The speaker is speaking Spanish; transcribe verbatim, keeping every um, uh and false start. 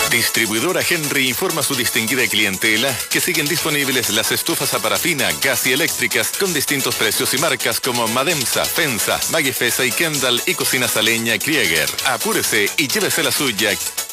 Distribuidora Henry informa a su distinguida clientela que siguen disponibles las estufas a parafina, gas y eléctricas con distintos precios y marcas como Mademsa, Fensa, Magifesa y Kendall y cocinas a leña Krieger. Apúrese y llévese la suya.